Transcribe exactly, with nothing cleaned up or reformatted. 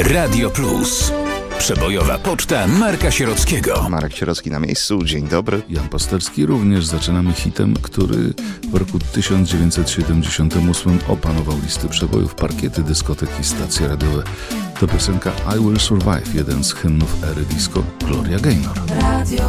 Radio Plus. Przebojowa poczta Marka Sierockiego. Marek Sierocki na miejscu, dzień dobry. Jan Pasterski. Również zaczynamy hitem, który w roku tysiąc dziewięćset siedemdziesiątym ósmym opanował listy przebojów, parkiety, dyskoteki, stacje radiowe. To piosenka I Will Survive, jeden z hymnów ery disco Gloria Gaynor. Radio